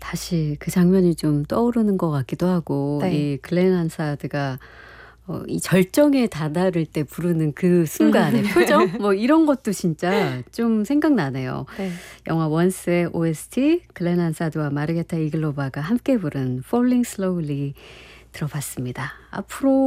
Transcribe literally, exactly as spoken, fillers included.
다시 그 장면이 좀 떠오르는 것 같기도 하고 네. 이 글렌 한사드가 어 이 절정에 다다를 때 부르는 그 순간의 표정 뭐 이런 것도 진짜 좀 생각나네요. 네. 영화 원스의 오에스티 글렌 한사드와 마르게타 이글로바가 함께 부른 Falling Slowly 들어봤습니다. 앞으로